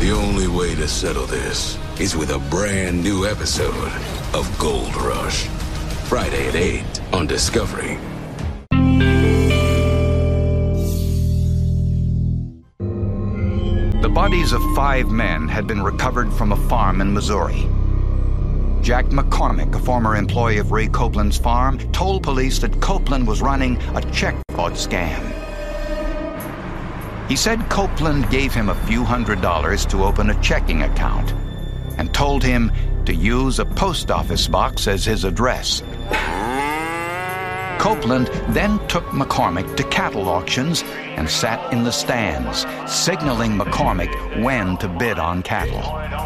The only way to settle this is with a brand new episode of Gold Rush. Friday at 8 on Discovery. The bodies of 5 men had been recovered from a farm in Missouri. Jack McCormick, a former employee of Ray Copeland's farm, told police that Copeland was running a check fraud scam. He said Copeland gave him a few $100s to open a checking account and told him to use a post office box as his address. Copeland then took McCormick to cattle auctions and sat in the stands, signaling McCormick when to bid on cattle.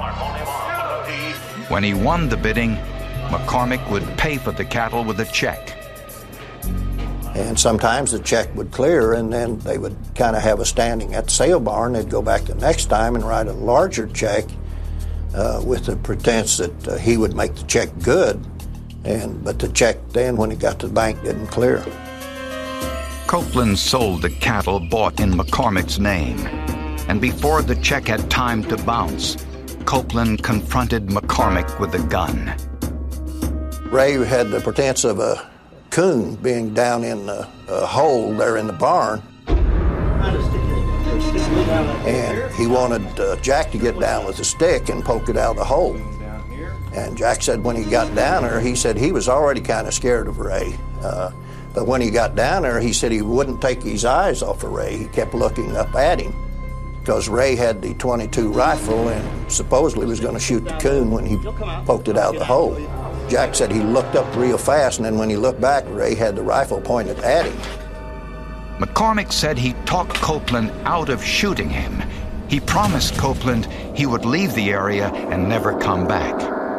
When he won the bidding, McCormick would pay for the cattle with a check. And sometimes the check would clear, and then they would kind of have a standing at the sale barn. They'd go back the next time and write a larger check with the pretense that he would make the check good. But the check then, when it got to the bank, didn't clear. Copeland sold the cattle bought in McCormick's name. And before the check had time to bounce, Copeland confronted McCormick with a gun. Ray had the pretense of a coon being down in a hole there in the barn. And he wanted Jack to get down with a stick and poke it out of the hole. And Jack said when he got down there, he said he was already kind of scared of Ray. But when he got down there, he said he wouldn't take his eyes off of Ray. He kept looking up at him because Ray had the .22 rifle and supposedly was going to shoot the coon when he poked it out of the hole. Jack said he looked up real fast, and then when he looked back, Ray had the rifle pointed at him. McCormick said he talked Copeland out of shooting him. He promised Copeland he would leave the area and never come back.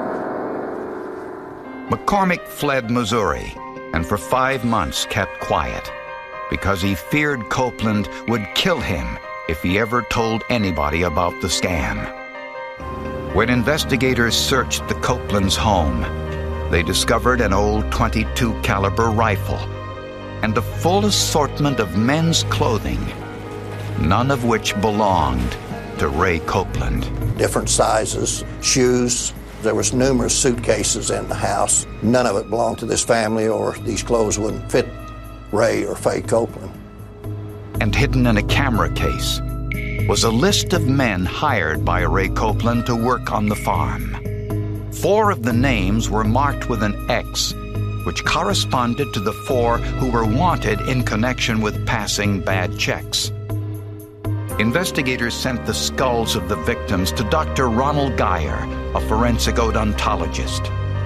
McCormick fled Missouri and for 5 months kept quiet because he feared Copeland would kill him if he ever told anybody about the scam. When investigators searched the Copeland's home, they discovered an old .22 caliber rifle and a full assortment of men's clothing, none of which belonged to Ray Copeland. Different sizes, shoes. There was numerous suitcases in the house. None of it belonged to this family, or these clothes wouldn't fit Ray or Faye Copeland. And hidden in a camera case was a list of men hired by Ray Copeland to work on the farm. 4 of the names were marked with an X, which corresponded to the 4 who were wanted in connection with passing bad checks. Investigators sent the skulls of the victims to Dr. Ronald Geyer, a forensic odontologist.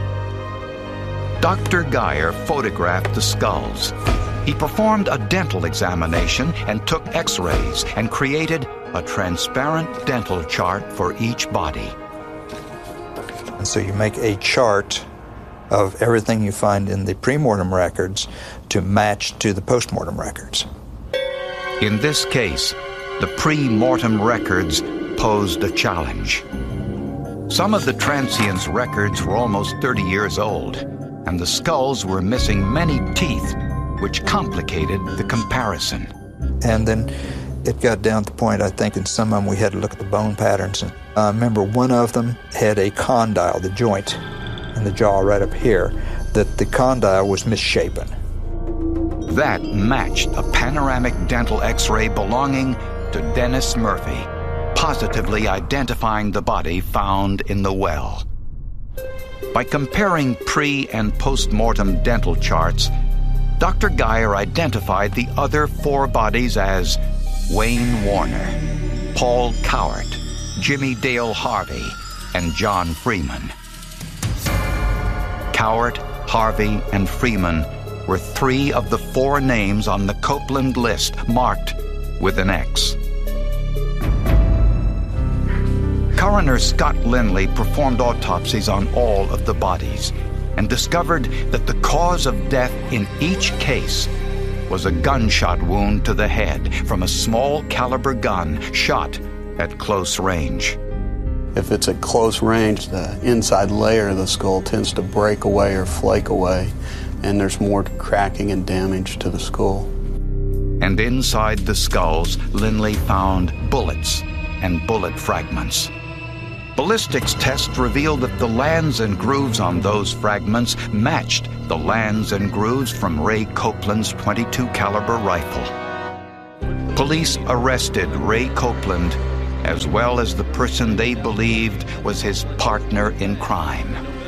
Dr. Geyer photographed the skulls. He performed a dental examination and took X-rays and created a transparent dental chart for each body. And so you make a chart of everything you find in the pre-mortem records to match to the post-mortem records. In this case, the pre-mortem records posed a challenge. Some of the transients' records were almost 30 years old, and the skulls were missing many teeth, which complicated the comparison. And then it got down to the point, I think, in some of them we had to look at the bone patterns. And I remember one of them had a condyle, the joint in the jaw right up here, that the condyle was misshapen. That matched a panoramic dental X-ray belonging to Dennis Murphy, positively identifying the body found in the well. By comparing pre- and post-mortem dental charts, Dr. Geyer identified the other 4 bodies as Wayne Warner, Paul Cowart, Jimmy Dale Harvey, and John Freeman. Cowart, Harvey, and Freeman were 3 of the 4 names on the Copeland list marked with an X. Coroner Scott Lindley performed autopsies on all of the bodies and discovered that the cause of death in each case was a gunshot wound to the head from a small caliber gun shot at close range. If it's at close range, the inside layer of the skull tends to break away or flake away, and there's more cracking and damage to the skull. And inside the skulls, Lindley found bullets, and bullet fragments. Ballistics tests revealed that the lands and grooves on those fragments matched the lands and grooves from Ray Copeland's .22 caliber rifle. Police arrested Ray Copeland, as well as the person they believed was his partner in crime.